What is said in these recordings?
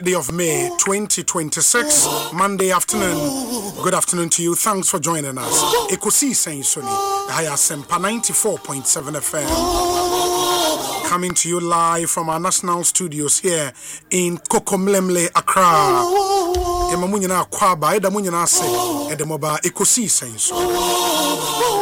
Day of May 2026, Monday afternoon. Good afternoon to you. Thanks for joining us. Ekosi Saint Soni, Haya Sempa 94.7 FM. Coming to you live from our national studios here in Kokomlemle, Accra. Emamunyana Kwaba, Edamunyana Se, Edemoba, Ekosi Saint Soni.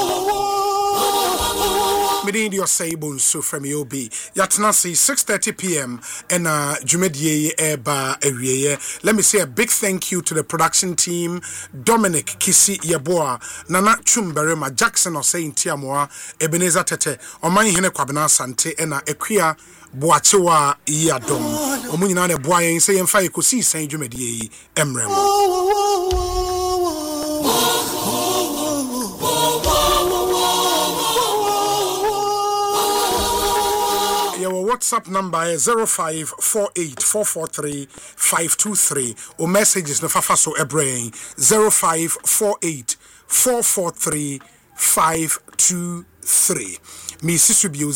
Midin your Sabon so from UB. Yatnasi 6:30 p.m. and Jumedie Eba Ewie. Let me say a big thank you to the production team, Dominic Kisi Yeboa, Nana Chumberema, Jackson or Saint Tiamoa, Ebenezer Tete, Omani Hene Kwabena Sante, and Equia Boachewa Yadom. Omunina ne Boyen say and Fire Kusi Saint Jumedie Emrem. Your WhatsApp number is 0548443523 or messages no fafaso ebrain 0548443523 me sisubu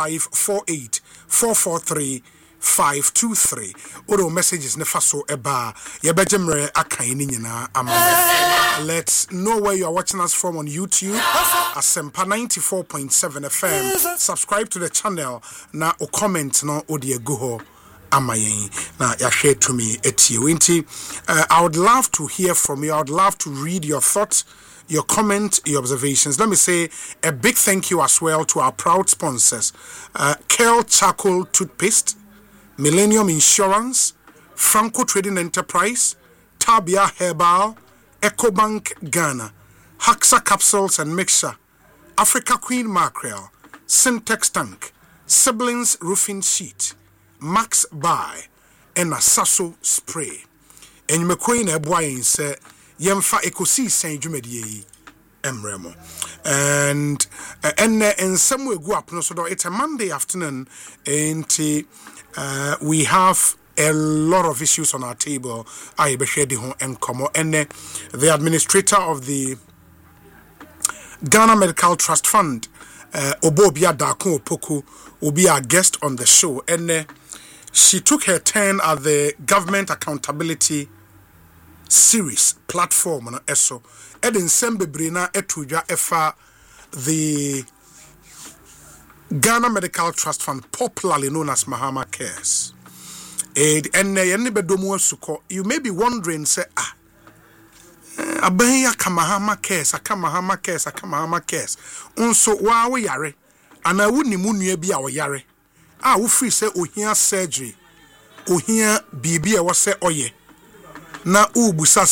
0548443523 or messages no faso eba yebejemre akan ni nyina amane. Let's know where you are watching us from on YouTube. Asempa 94.7 FM. Subscribe to the channel. Na o comment no odie guho amayen. Na ya share to me etiwinti. I would love to hear from you. I would love to read your thoughts, your comment, your observations. Let me say a big thank you as well to our proud sponsors. Curl Charcoal Toothpaste, Millennium Insurance, Franco Trading Enterprise, Tabia Herbal, EcoBank Ghana, Haxa Capsules and Mixture, Africa Queen Mackerel, Syntex Tank, Siblings Roofing Sheet, Max Buy, and Sasso Spray. And you may coin a boy and say, Yemfa Ekosi Saint Jumedie Emremo. And some way go up, so it's a Monday afternoon, and we have a lot of issues on our table. I be share the home and come and the administrator of the Ghana Medical Trust Fund, Obobia Dakun Opoku, will be our guest on the show. And she took her turn at the Government Accountability Series platform on ESO. Edin Sembe Brina Etuja Efa, the Ghana Medical Trust Fund, popularly known as Mahama Cares. And you may be wondering, say, Abaya Kamahama Cares, Akamahama Cares, Akamahama Cares. Unso wa yare, and I wouldn't munye be our yare. Ah, who free say, oh, here surgery, oh, here BB, I was say, oh, ye. Na ubusa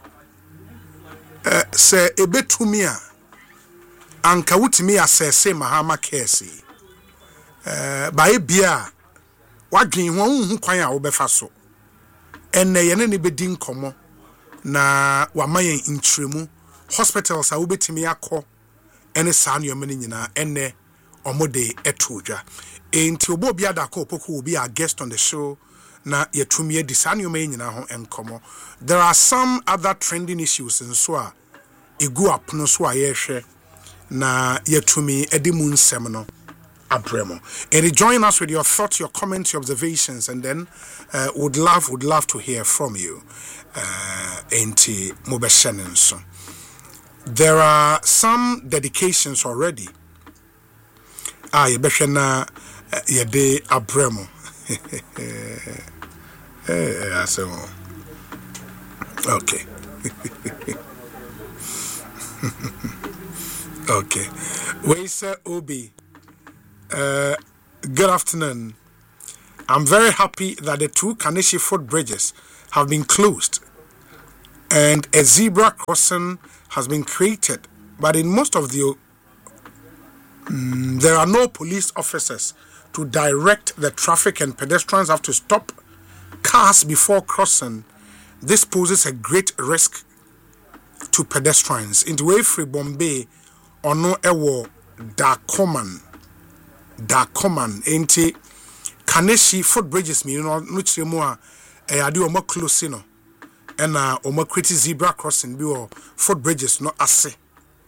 se ebetumia, and Kawutimia say, Mahama Cares. By beer. Wadwin won kwan a wo befa so enne ye ne bedin komo na wamayen intremu hospitals a wo betimi akọ ene saa ne omene nyina enne omode etoja enti obo bia da ko opoku obi a guest on the show na yetumi edi saa ne omene nyina ho enkomo. There are some other trending issues in so a egu apono so a ye hwe na yetumi edi mu nsem no Abremo. And join us with your thoughts, your comments, your observations, and then would love to hear from you. There are some dedications already. Yebeshana Yede Abremo. Okay. Okay. Waisa Obi. Good afternoon. I'm very happy that the two Kaneshie footbridges have been closed and a zebra crossing has been created. But in most of the there are no police officers to direct the traffic, and pedestrians have to stop cars before crossing. This poses a great risk to pedestrians. In the way free Bombay or no ewo Dacoman enti Kaneshie footbridges me no chiremu a ade o close no and o create zebra crossing bi o footbridges no ase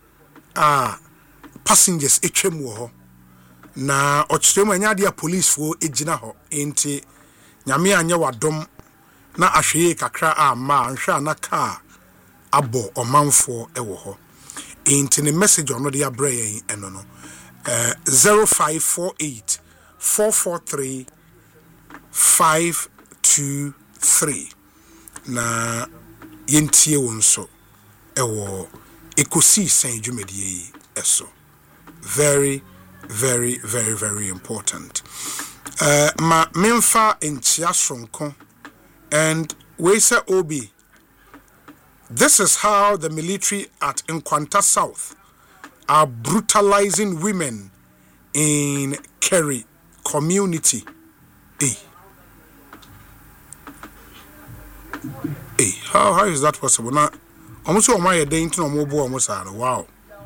passengers etwem wo ho na o chiremu anya de police fo ejina ho enti nyame anya wadom na ahweye kakra ama anhwa na car abo omanfo ewo ho into the message on the abre eno no 0548 443 523 na yentie wonso ewo ekosi san dwumedie eso very very very very important ma memfa enchia sonko and we say obi. This is how the military at Nkwanta South are brutalizing women in Kerry community. Hey, how is that possible? Now, almost all my day into mobile almost are wow.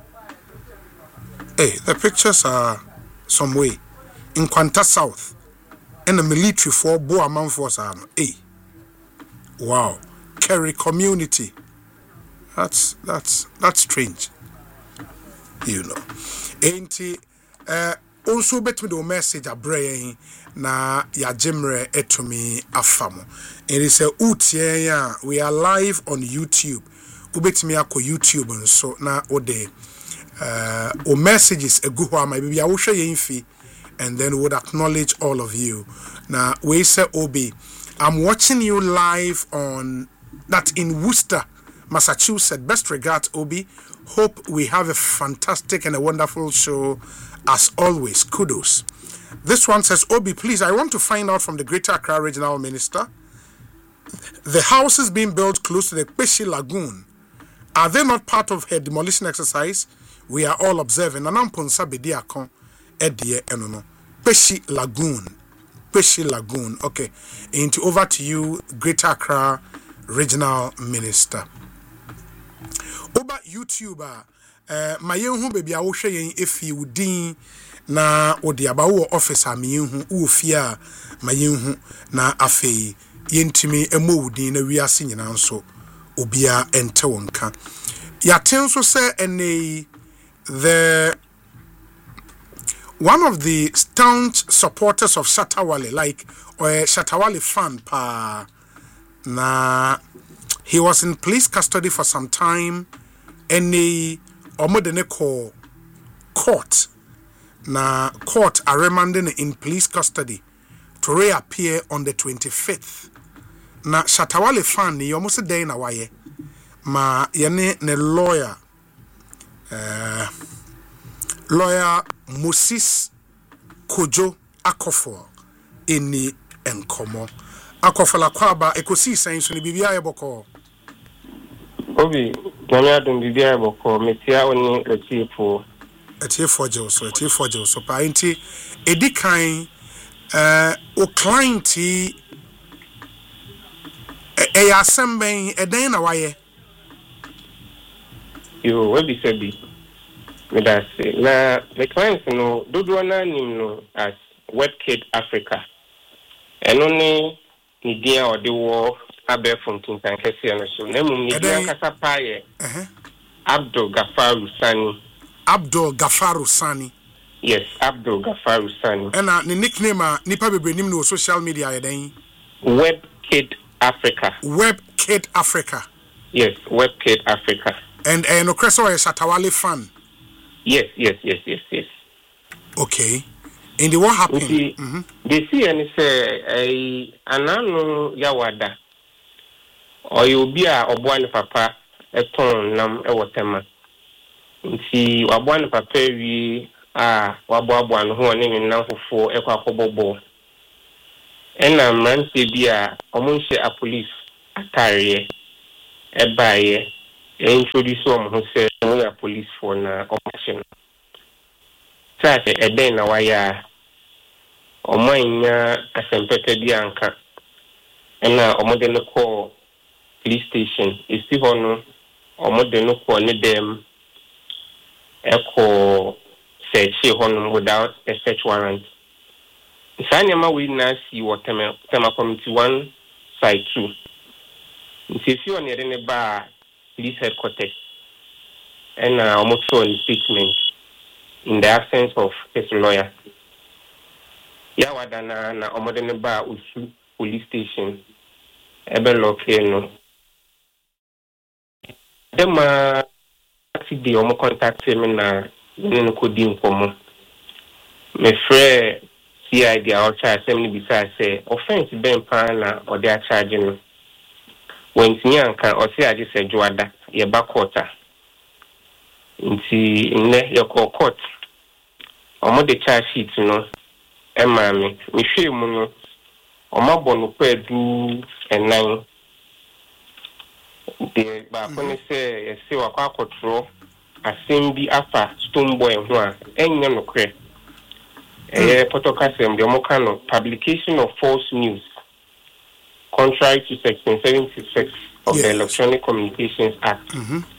Hey, the pictures are some way in Nkwanta South, and the military for Boa Manforce are hey, wow, Kerry community. That's strange, you know. Ain't also bet me the message a brain na ya jemre etumi afamo. It is a utia we are live on YouTube. Ubetimi ako YouTube and so na ode o messages a good one maybe I will show you infi and then would acknowledge all of you. Now we say Obi, I'm watching you live on that in Worcester, Massachusetts. Best regards, Obi. Hope we have a fantastic and a wonderful show as always. Kudos. This one says, Obi, please, I want to find out from the Greater Accra Regional Minister. The houses being built close to the Peshi Lagoon, are they not part of her demolition exercise? We are all observing. Anamponsa Bediakon Edie Enono. Peshi Lagoon. Peshi Lagoon. Okay. Into over to you, Greater Accra Regional Minister. Oba YouTuber ma yenhu baby a wo hwe yen efi wudin na odi aba wo office a me yenhu wo fi a ma yenhu na afei yentimi emo wudin na wiase nyina nso obia ente wonka yaten so say ene the one of the staunch supporters of Shatawale, like Shatawale fan pa na he was in police custody for some time. Any omodene call court na court are remanding in police custody to reappear on the 25th. Na Shatawale fan ni almost day na waye ma yene ne lawyer Moses Kojo Akofo eni enkomo Akofo la kwaba ekosi senso ni bibia yeboko Obi, Namia don't be able to Metia only a chiefo. A chiefo so painty a decline o clienty a assembling a day in a way. You will be said. Let us say, now the clients know, do know as WebKit Africa. And only Nidia or the war. Abe from Tintan Kesiano so nemu Nidia Kasapaye Abdul Gafaru Sani. Abdul Gafaru Sani. Yes, Abdul Gafaru Sani. And the nickname nipa bebre nim no social media yeden WebKit Africa. WebKit Africa. Yes, WebKit Africa. And no Kreso is Shatawale fan. Yes. Okay. And what happened? They see and say anano yawada. Or you be a obwan papa a ton nam a watema. See, wabwan papa we wabwan who are naming now for a quacobo. And a man say be a omunshe a police attire a buyer introduce one who says we are police for an operation. Such a day na waya or mine a sempete bianca and a modern call. Police station is still on or more than no them echo search on without a search warrant. Sanyama witness you what Tema Committee 1 side 2. If you are near any bar, police headquarters and almost so in statement in the absence of his lawyer. Yawadana na Omodene Bar Usu police station. ebe no dema today omo contact me na no kodi nkomo me frɛ CID a ɔcha asɛm ni bisa sɛ offense ben pa na ɔde a charge no when nyanka ɔse age sɛ dwoada ye ba court nti nne ye court omo de charge sheet no ema me hwɛ mu no omo bɔ no kwadu enan de ba kone sɛ yɛse wakɔ akɔtoro asɛm bi afa Stonebwoy ho a ɛnyɛ no kre protocol the Mokano publication of false news contrary to section 76 of the Electronic Communications Act.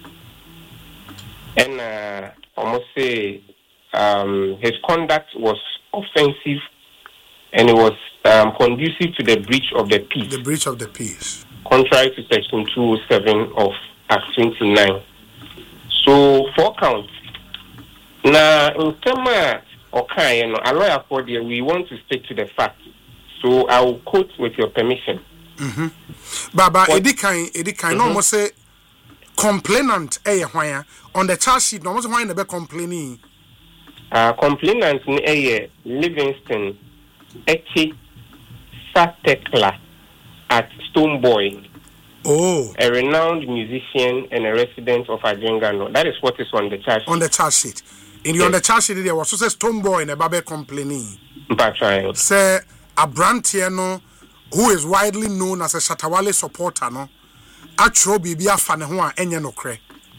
And almost say his conduct was offensive and it was conducive to the breach of the peace. The breach of the peace. Contrary to section 207 of Act 29. So 4 counts. Now in terms okay, a lawyer for the we want to stick to the facts. So I will quote with your permission. Baba, Edikan almost say complainant on the charge sheet, almost why the complaining. Complainant Livingston Eki Satekla at Stonebwoy. Oh, a renowned musician and a resident of Adjengano. That is what is on the charge sheet. On the charge sheet. On the charge sheet, there was also Stonebwoy and a baby complaining. Say a Brantiano who is widely known as a Shatawale supporter, no? Actual Bibia Fanehua Enya no cre.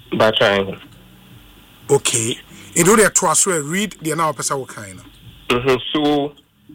Okay. In order to us read the now person kind. So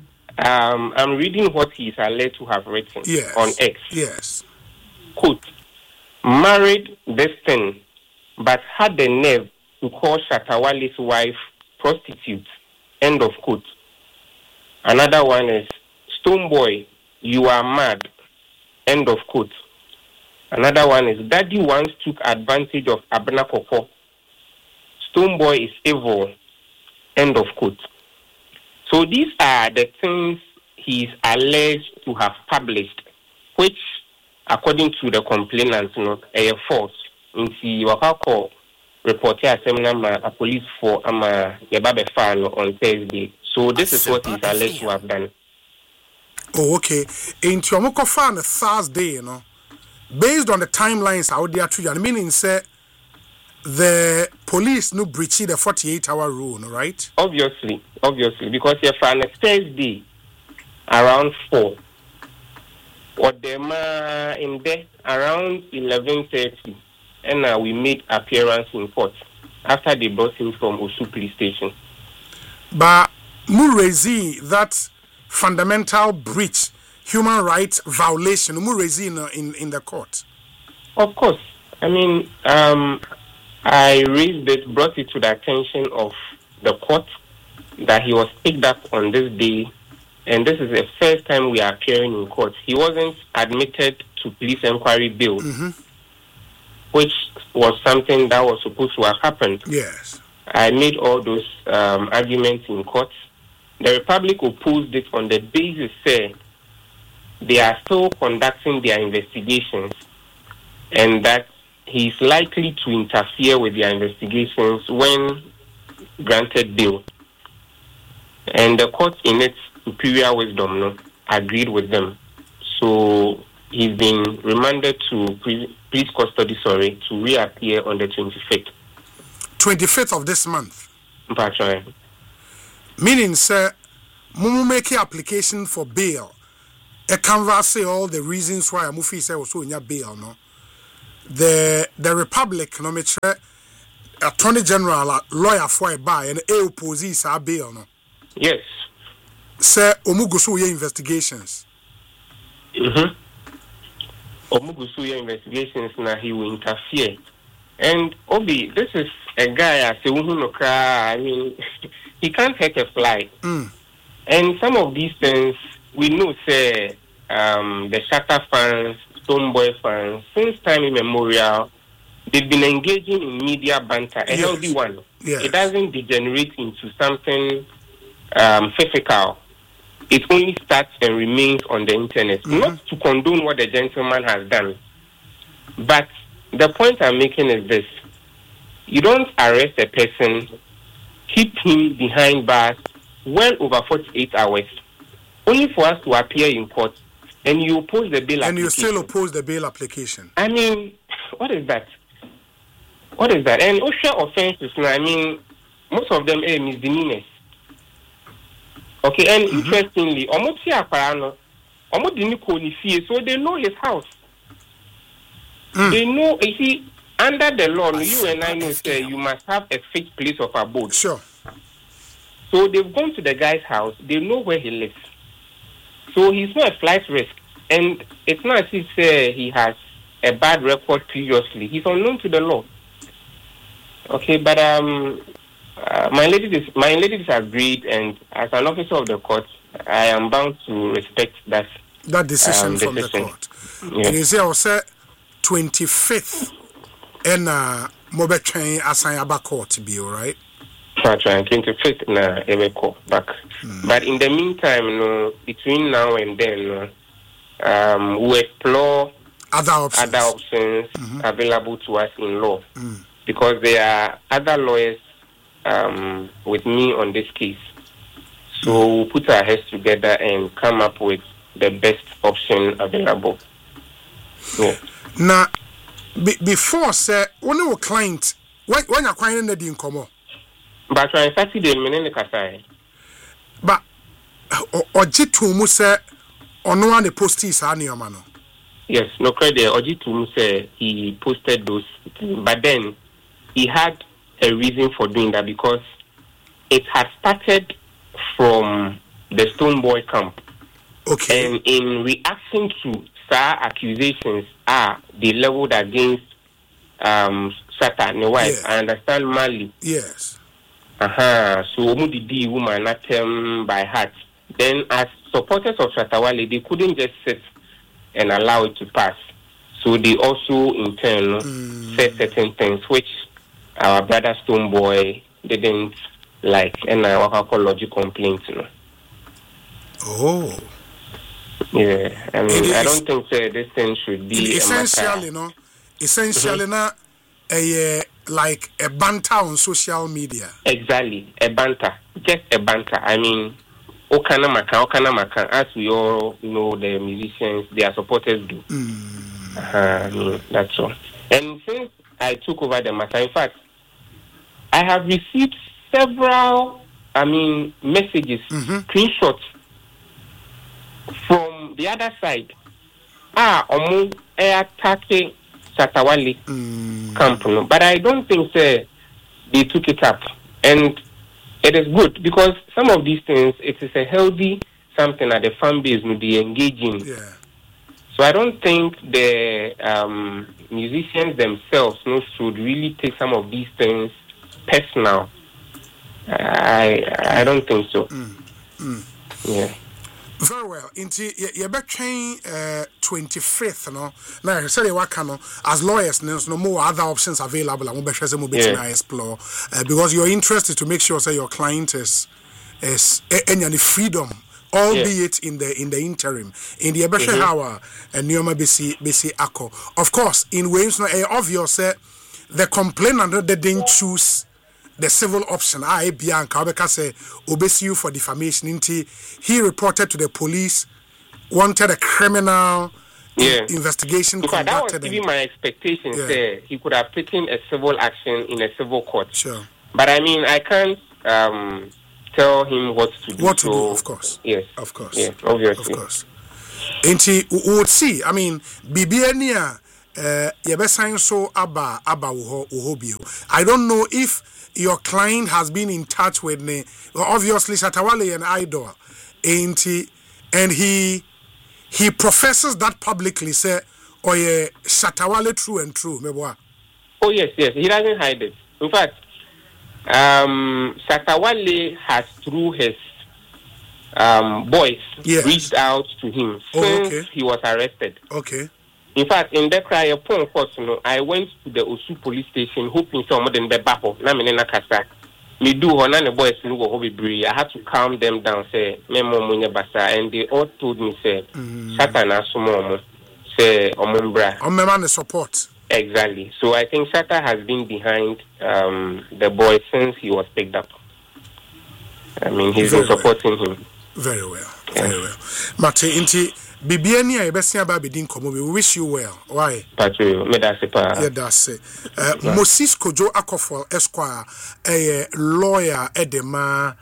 I'm reading what he is alleged to have written on X. Yes. Quote, married this thing, but had the nerve to call Shatawale's wife prostitute. End of quote. Another one is, Stonebwoy, you are mad. End of quote. Another one is, Daddy once took advantage of Abena Koko. Stonebwoy is evil. End of quote. So these are the things he is alleged to have published, which, according to the complainant, are false. In the Wakako reporter seminar, a police for Yababe Fano on Thursday. So this is what he's alleged to have done. Oh, okay. In Tiomoko Fan Thursday, based on the timelines out there to you, meaning say the police no breached the 48-hour rule, right? Obviously, because you're from Thursday around 4. Or them in there around 11:30, and we made appearance in court after they brought him from Osu police station. But Murezi, that fundamental breach, human rights violation, Murezi in the court. Of course, I mean, I raised it, brought it to the attention of the court that he was picked up on this day. And this is the first time we are appearing in court. He wasn't admitted to police inquiry bail, which was something that was supposed to have happened. Yes. I made all those arguments in court. The Republic opposed it on the basis that they are still conducting their investigations and that he is likely to interfere with their investigations when granted bail. And the court, in its superior wisdom, agreed with them. So he's been remanded to police custody, to reappear on the 25th. 25th of this month? Right. Meaning, sir, Mumu make application for bail. A canvas say all the reasons why Amufi say also in your bail, no? The Republic, no, Attorney General, lawyer for a buy, and a opposes our bail, no? Yes. Sir, Omugusuye investigations. Omugusuye investigations, now he will interfere. And Obi, this is a guy, I mean, he can't hurt a fly. And some of these things, we know, say, the Shatter fans, Stonebwoy fans, since time immemorial, they've been engaging in media banter, a healthy one. Yes. It doesn't degenerate into something physical. it only starts and remains on the internet. Not to condone what the gentleman has done, but the point I'm making is this: you don't arrest a person, keep him behind bars well over 48 hours, only for us to appear in court, and you oppose the bail application. And you still oppose the bail application. I mean, what is that? What is that? And OSHA offenses, I mean, most of them are misdemeanors. Okay, and interestingly, so they know his house. They know, you see, under the law, you and I know say you must have a fixed place of abode. Sure. So they've gone to the guy's house. They know where he lives. So he's not a flight risk. And it's not as if he has a bad record previously. He's unknown to the law. Okay, but my lady disagreed, and as an officer of the court, I am bound to respect that decision from the court. Yeah. And you say, I said 25th, and Mobetchain assign about court to be all right. 25th na Ebeko back. But in the meantime, between now and then, we explore other options available to us in law, because there are other lawyers with me on this case. So we'll put our heads together and come up with the best option available. Yeah. Now, before, sir, when your client, when your client is in common. But I Saturday, the Kasai. But Ojitu Muse, on one the posties are near Mano. Yes, no credit. Ojitu Muse, he posted those, but then he had a reason for doing that, because it had started from the Stonebwoy camp. Okay. And in reaction to accusations they leveled against Sata, my wife. I understand Mali. Yes. So Omudidi woman not by heart. Then as supporters of Shatawale, they couldn't just sit and allow it to pass. So they also in turn said certain things which our brother Stonebwoy didn't like, and what I call logic complaints. Oh. Yeah, I mean, I don't think this thing should be essentially, not like a banter on social media. Exactly, a banter, just a banter. I mean, Okana Maka, as we all know, the musicians, their supporters do. I mean, that's all. And since I took over the matter, in fact, I have received several, messages, screenshots from the other side. Attacking Shatawale camp, but I don't think they took it up, and it is good, because some of these things, it is a healthy something that the fan base will be engaging. Yeah. So I don't think the musicians themselves should really take some of these things personal. I don't think so. Yeah. Very well. Into your between 25th, Now I said as lawyers, there's no more other options available. I'm explore because your interest is to make sure that your client is any freedom, albeit in the interim. In the hour and Nioma BC Ako. Of course, in ways obvious the complainant they didn't choose the civil option. Bianca Obeka say obey you for defamation. He reported to the police, wanted a criminal investigation because conducted. That was even my expectation. Say he could have taken a civil action in a civil court. Sure. But I mean, I can't tell him what to do. What to do, of course. Yes. Of course. Yeah, obviously. Of course. We would see. I mean, Bibiania. So Abba Uhobio. I don't know if your client has been in touch with me. Obviously, Shatawale an idol, and he professes that publicly. Say, "Oh yeah, Shatawale true and true." Meboa. Oh yes, he doesn't hide it. In fact, Shatawale has through his boys reached out to him since he was arrested. Okay. In fact, in the cry upon course, I went to the Osu police station hoping someone didn't be back. me do one and the boys no go hobby. I had to calm them down. Say me mom basa, and they all told me say Shatta na sumo say omumbra. Omema support. Exactly. So I think Shatta has been behind the boy since he was picked up. I mean, he's been supporting him. Very well. Very well. Mate, inti Bibiani a yebesia ba bedin komo we wish you well. Why? Patro, me da se pa. Yeah, that's it. Moses Kojo Akofo Esquire, a lawyer edema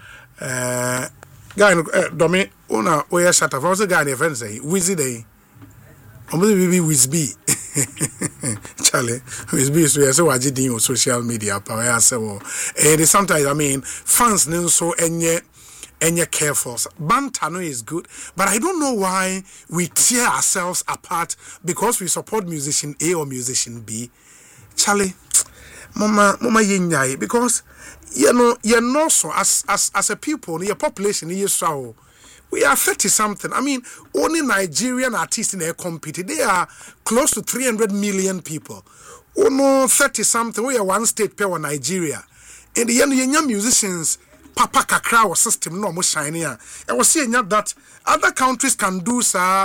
guy domi una oya Shatta for guy ne friend say Wizzy day. Omo bibi Wizby. Charlie, Wizby so waji din on social media pa ya say wo. Sometimes I mean fans so enye careful. Bantano is good, but I don't know why we tear ourselves apart because we support musician A or musician B. Charlie, mama yenyai because you know so as a people, your population we are 30 something. I mean, only Nigerian artists in their compete. They are close to 300 million people. Oh no, 30 something. We are one state per Nigeria. And the young musicians Papa Kakra system no more shiny. I was saying that other countries can do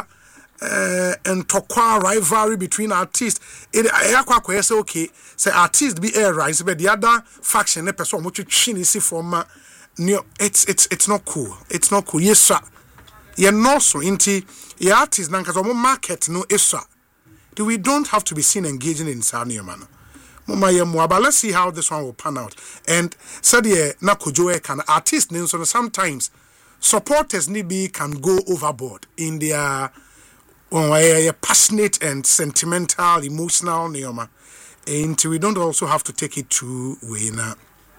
and tokwa rivalry between artists. I say okay, say artists be air rise, but the other faction ne person much chini si forma. It's not cool. It's not cool. Yes sir. You know so inti your artists nanka so market no esa. We don't have to be seen engaging in Sanya man. But let's see how this one will pan out. And said na Kojo can artists names so sometimes supporters can go overboard in their passionate and sentimental, emotional neoma. And we don't also have to take it too way now.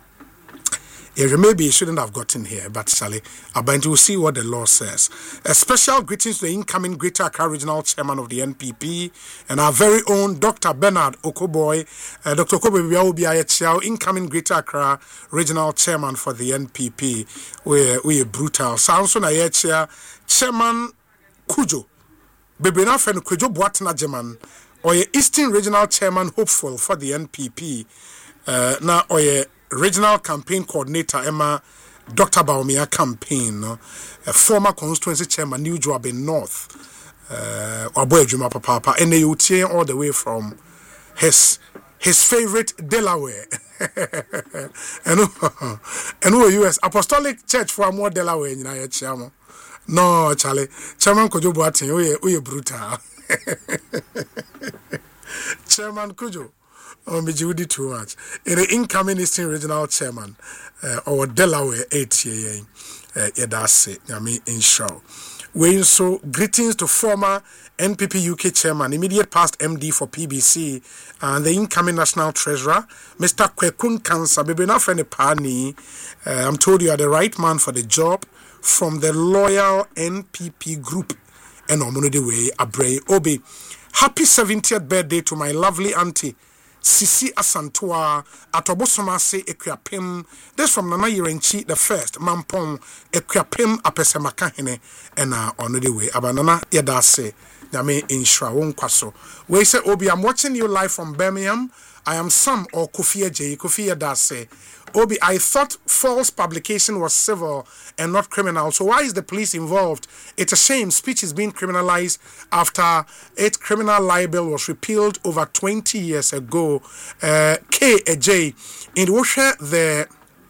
Maybe it shouldn't have gotten here, but Sally, but we'll see what the law says. A special greetings to the incoming Greater Accra Regional Chairman of the NPP and our very own Dr. Bernard Okoboy. Dr. Okoboy will be incoming Greater Accra Regional Chairman for the NPP. We're brutal. Sounds on a Chairman Kujo. Bebena Fen Kujo Boatna German or Eastern Regional Chairman hopeful for the NPP. Now or Regional Campaign Coordinator Emma Dr. Baumia campaign, former constituency chairman New Joab in North, Juma Papa, and they would all the way from his favorite Delaware, and US Apostolic Church for more Delaware in United Chairman. No, Charlie, Chairman Kujo Boatin, we brutal. Chairman Kujo. Judy too much. In the incoming Eastern Regional Chairman or Delaware 8 year, that's it. I mean, in show. We so greetings to former NPP UK Chairman, immediate past MD for PBC, and the incoming National Treasurer, Mr. Kwekun Kansa. Baby, not friend Pani. I'm told you are the right man for the job from the loyal NPP group. And I'm on the way, Abrey Obi. Happy 70th birthday to my lovely auntie. Sisi Asantua Atobosomase Equiapim. This from Nana Yerenchi the first Mampong Equiapim Apesemakahene and on the way. Abanana Yadase Yame Inshra Wonkwaso. We say Obi, I'm watching you live from Birmingham. I am Sam or Kofi J. Kofi Yadase. Obi, I thought false publication was civil and not criminal. So why is the police involved? It's a shame speech is being criminalized after its criminal libel was repealed over 20 years ago. K.A.J. in which the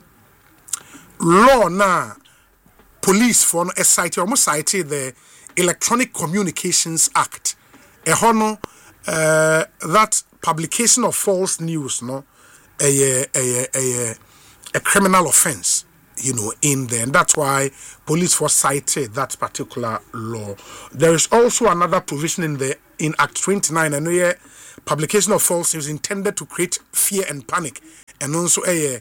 law now, police for a site, almost cited the Electronic Communications Act. That publication of false news, no, a criminal offense, in there. And that's why police force cited that particular law. There is also another provision in Act 29, and where publication of false news intended to create fear and panic, and also and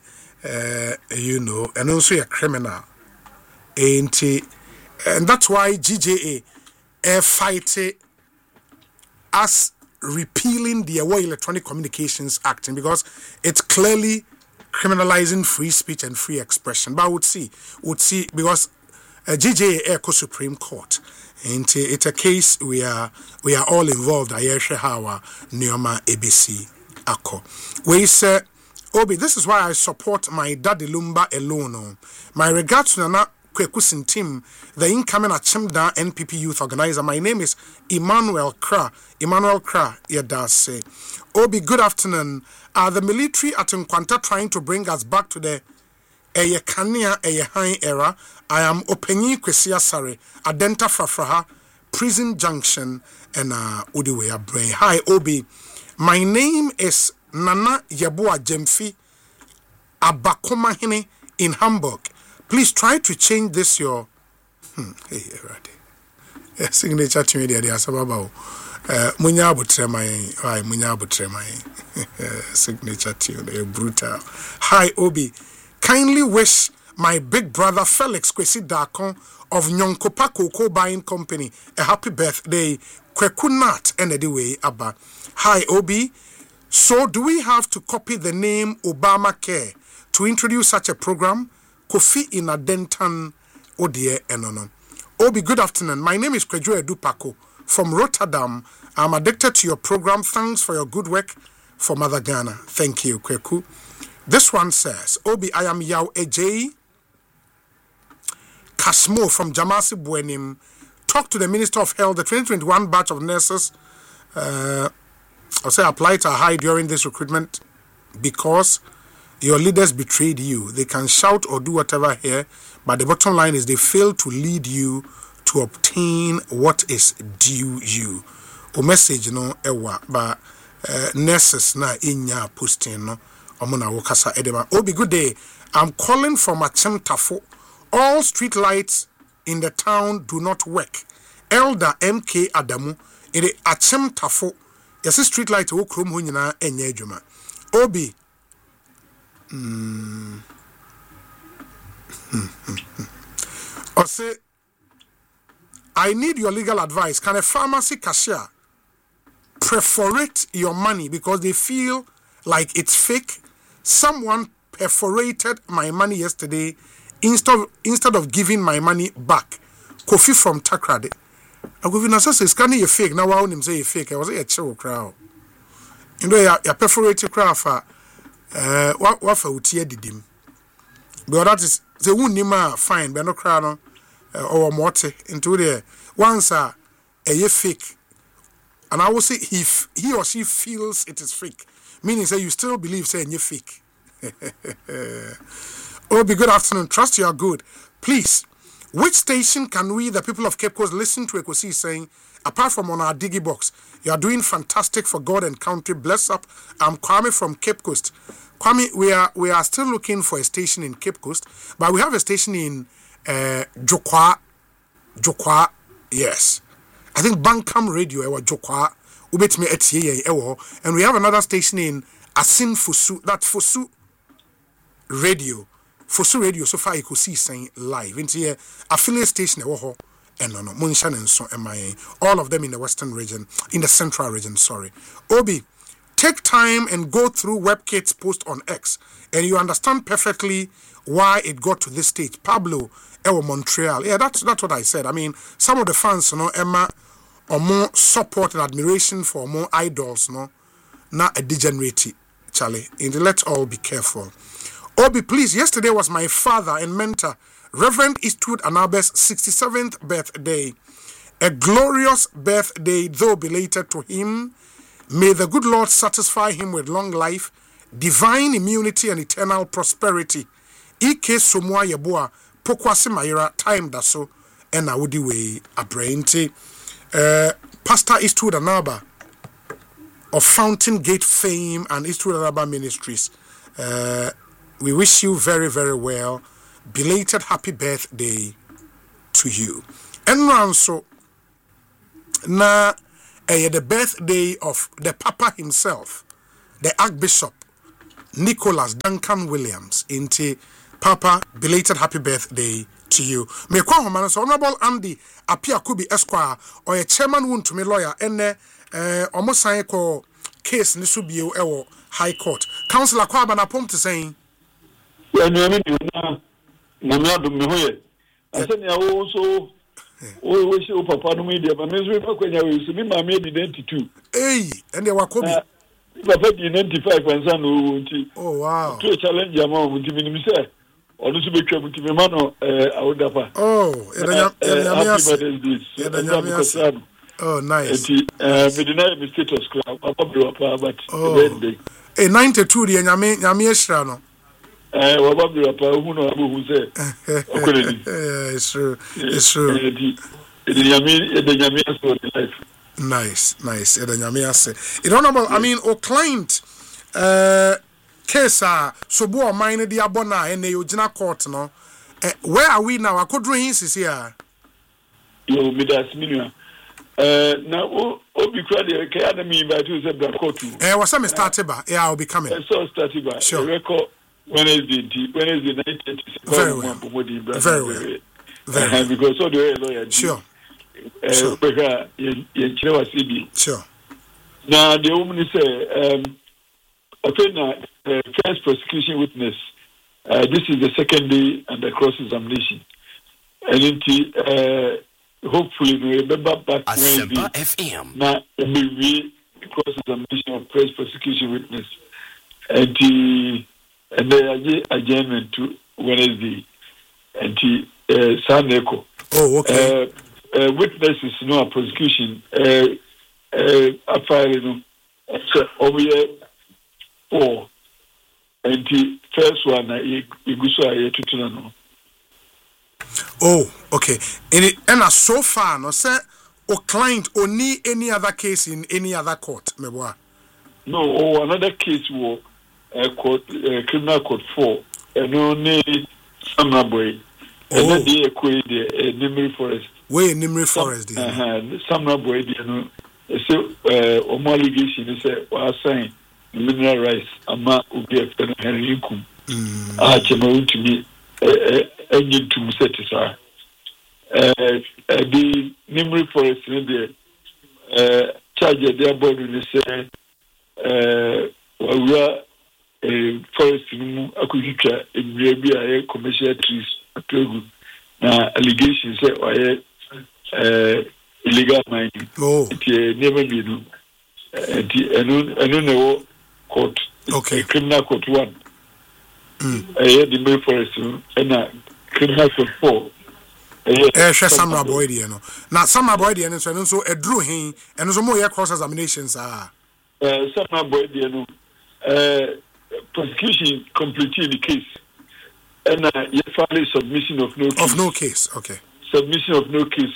also a criminal. And that's why GJA fighted as repealing the Electronic Communications Act, because it's clearly criminalizing free speech and free expression. But would see because GJA Echo Supreme Court, and it's a case we are all involved. I hear how Neoma ABC Ako. We say Obi, this is why I support my daddy Lumba alone. My regards to Nana Kwekusin team, the incoming Achimda NPP youth organizer. My name is Emmanuel Kra. Emmanuel Kra, say. Obi, good afternoon. Are the military at Nkwanta trying to bring us back to the Kania High era? I am Openyi Kwesia Sare, Adenta Frafraha, Prison Junction, and Udiwe Brain. Hi, Obi. My name is Nana Yabua Jemfi Abakomahine in Hamburg. Please try to change this your signature to me there Asababa. Munya Butremai signature tune, brutal. Hi Obi. Kindly wish my big brother Felix Kwesi Dakon of Nyonkopa Cocoa Buying Company a happy birthday. Kwekunat anyway Abba. Hi Obi. So do we have to copy the name Obamacare to introduce such a program? Kofi Inadentan Odie Enono. Obi, good afternoon. My name is Kwejo Edupako from Rotterdam. I'm addicted to your program. Thanks for your good work for Mother Ghana. Thank you, Kweku. This one says, Obi, I am Yao Ejay Kasmo from Jamasi Buenim. Talk to the Minister of Health. The 2021 batch of nurses I'll say apply to high during this recruitment because your leaders betrayed you. They can shout or do whatever here, but the bottom line is they fail to lead you to obtain what is due you. O message no ewa but nurses na inya posting no omuna wokasa edema. Obi, good day. I'm calling from Achim Tafo. All street lights in the town do not work. Elder MK Adamu in the Achim Tafo. Yes, street light wo krom ho nyina enye adwuma. Obi. Say, I need your legal advice. Can a pharmacy cashier perforate your money because they feel like it's fake? Someone perforated my money yesterday instead of giving my money back. Kofi from Takrade. I go na say scanning you fake. Now I him say you fake. I was a chill crowd. You know ya perforate crowd for what for utie didim. But that is the one nima fine. But no crowd no or morte into there. Once a fake, and I will say he or she feels it is fake. Meaning say you still believe say you fake. Obi, good afternoon. Trust you are good. Please. Which station can we, the people of Cape Coast, listen to Ekosi saying, apart from on our Diggy Box, you are doing fantastic for God and country. Bless up. I'm Kwame from Cape Coast. Kwame, we are still looking for a station in Cape Coast, but we have a station in Jokwa, yes. I think Bankam Radio, Jokwa, Ubetme Etiye, and we have another station in Asin Fusu, that Fusu Radio. Fusu Radio so far you could see saying live into here affiliate station and no Munshan and so MIA, all of them in the western region, in the central region, sorry. Obi, take time and go through WebKit's post on X and you understand perfectly why it got to this stage. Pablo Montreal. Yeah, that's what I said. I mean, some of the fans, Emma or more support and admiration for more idols, not a degenerate, Charlie. And let's all be careful. Obi, please, yesterday was my father and mentor, Reverend Eastwood Anabe's 67th birthday. A glorious birthday, though belated to him. May the good Lord satisfy him with long life, divine immunity, and eternal prosperity. Ike Somwa Yeboa, Pokwasi Mayra, time daso, and Awudi way abrainti. Pastor Eastwood Anaba of Fountain Gate fame and Eastwood Anaba Ministries. We wish you very, very well. Belated happy birthday to you. And also, the birthday of the Papa himself, the Archbishop Nicholas Duncan Williams. Into Papa, belated happy birthday to you. Me kwa homana so Honorable Andy Apia Kubi Esquire or a chairman won to me lawyer and almost sign ko case ni subio ewo High Court. Councillor Kwaba na pom to saying I said, I also wish you Papa no media, but Miss River when you see me, my maid identity too. Hey, and they were coming. papa di 95 ansa no nti oh wow to challenge am o nti minim say onu so betwa nti me ma no awodapa oh oh nice nti me deny me status club papa papa but birthday 92 the nyame ehira no waba papa hu no abu say okoredi it's true the nyame so life. Nice. You don't know about, I mean, o client, case, so bo mine the abona and the original court, no. Where are we now? I could do hints here. Yo, Midas Minia. Now, Obi Crowley, Academy invite you to the court. Was some started by, yeah, I'll be coming. So started by, sure. Record Wednesday 9:30. Very well. Because so the lawyer. Sure. Sure. Now the woman say, first prosecution witness. This is the second day under cross-examination, and hopefully we remember back Wednesday. Now we cross-examination of first prosecution witness, and the adjournment to Wednesday, and Saneko. Oh, okay. Witnesses no prosecution filing over here 4 and the first one no. Oh, okay. And so far no say o client only any other case in any other court meboa. No, another case was court criminal court 4 and only Samra boy and then they acquired the Nimri Forest. Way in Nimri Forest. Samra boy, so allegation is saying mineral rights. Ama ubi a Henry Kum. Chema to me, engine to satisfy. The Nimri Forest in the charge their body say, we are a forest in Akuika in Arabia, commercial trees. Allegations say illegal mining. Oh, never been. I don't know court. Okay, criminal court 1. I had the main forest and criminal court 4. Samra boy, no. Now Samra boy, and so a drew him, and so more cross examinations are. Samra boy, no. Prosecution completed the case. And you file submission of no case. Of no case, okay. Submission of no case,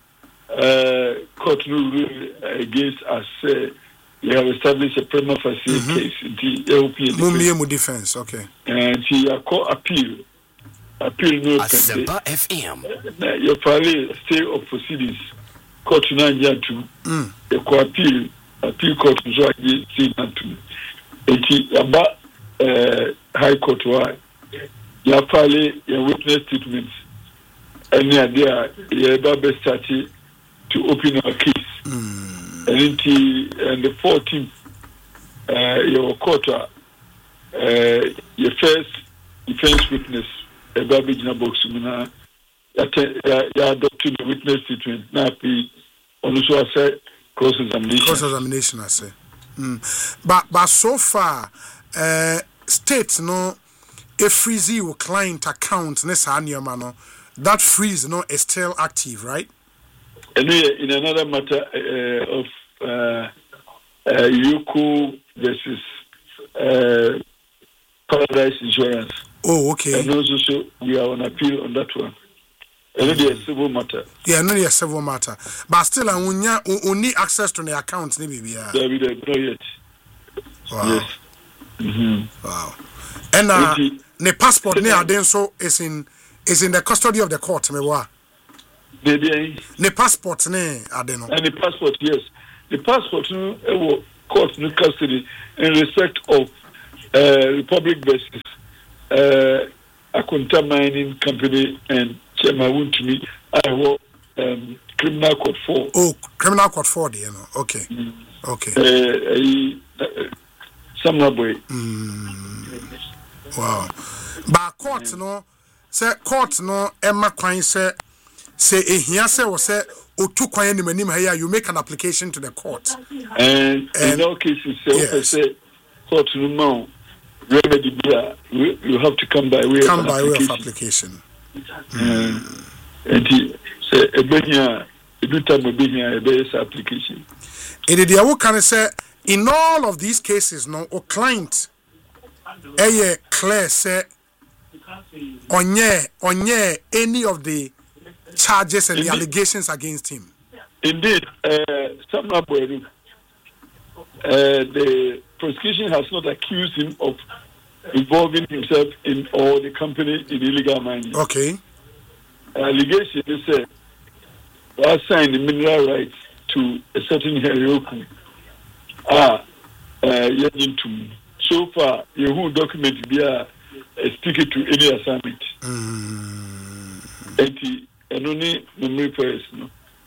court rule against us. You have established a prima facie case. The LP defense, okay. And she appeal. Appeal no Asempa FM. You file stay of proceedings. Court now to the appeal court so I see that to. It's about high court why. You file your witness statements. Any idea you ever started to open a case. And the 14th, your quarter, your first defense witness, a Babijina box, you adopted the witness statement. Now, also I said cross examination. Cross examination, I say. But so far, states no. A freeze your client account that freeze is still active, right? Anyway, in another matter of Yuko versus Paradise Insurance. Oh, okay. And also so we are on appeal on that one. Another a civil matter. Yeah, another civil matter. But still, I need access to the account, maybe. Not yet. Wow. Yes. Wow. And the passport near then so is in the custody of the court, me wa. The passport ne adeno. And the passport, yes. The passport no court no custody in respect of Republic versus Akunta Mining Company and Chema to me. I want criminal court 4. Oh, criminal court 4 there, no. Okay. Okay. Samra Wow. But court no say court no Emma Kwan say here say was say otu kwan ni manim here you make an application to the court. And in all cases say court no more remedy be you have to come by way of application. And say ebenya eduta mobenya ebesa application. It is the can say in all of these cases no or client clear say onye any of the charges and the allegations against him. Indeed, Samuel Boeru, the prosecution has not accused him of involving himself in or the company in illegal mining. Okay. Allegation is said was signed the mineral rights to a certain Herioku. So far, you document be stick to any assignment. And only memory person.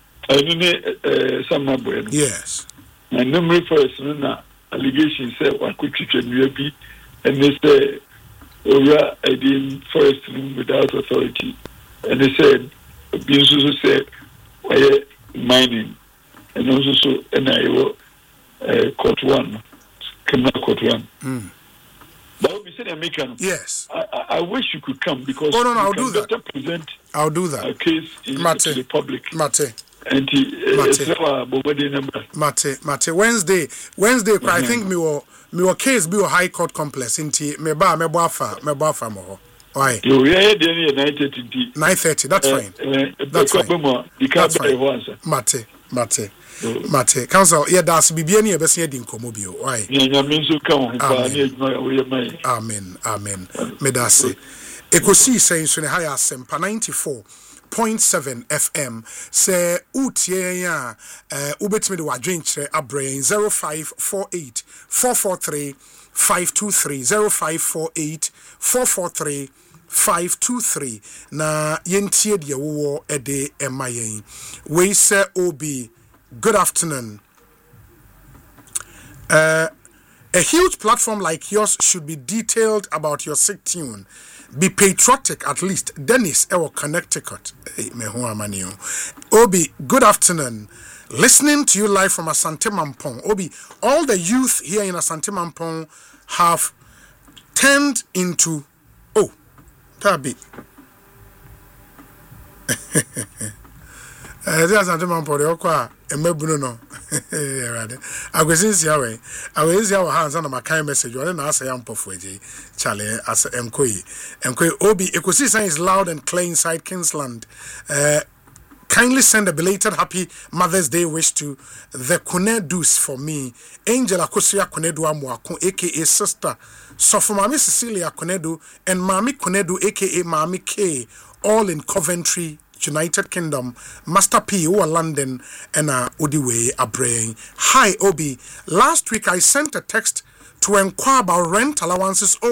Yes. And memory person allegation said what could you be and they say we are in forest without authority. And they said being also said mining and also and I court one criminal court one. But we said American. Yes. I wish you could come because no, I'll do that. Present I'll do that. A case to the public. Mate. Wednesday, I think me were case be a high court complex inti me bafa mo. Why? You are there 9:30. That's fine. That's fine. Mate. Council, that's bibia ni ebese di nkomo bio. Why? Amen. Medase. Ekosi saying so ne high asempa 94.7 FM say utie ya ubetimi de wadwen kire abrain 0548 443 523 0548 443 523 na yentie de wo ede emayen we say obi good afternoon. A huge platform like yours should be detailed about your sick tune. Be patriotic at least. Dennis, Ewo Connecticut. Obi, good afternoon. Listening to you live from Asante Mampong. Obi, all the youth here in Asante Mampong have turned into... Oh, Tabi. Asante Mampong, they are emebuno no agwesinsi awe awezi awa hands na makai message wale na asa ya mpofo eje chale as enkoyi obi ekosi sign is loud and clear inside Kingsland. Kindly send a belated happy Mother's Day wish to the Kunedus for me. Angel Akosia Kunedu Amwako, aka Sister Sofumami Cecilia Kunedu, and Mami Kunedu, aka Mami K, all in Coventry, United Kingdom. Master P, who are London, and Udiwe Abraying. Hi, Obi. Last week I sent a text to inquire about rent allowances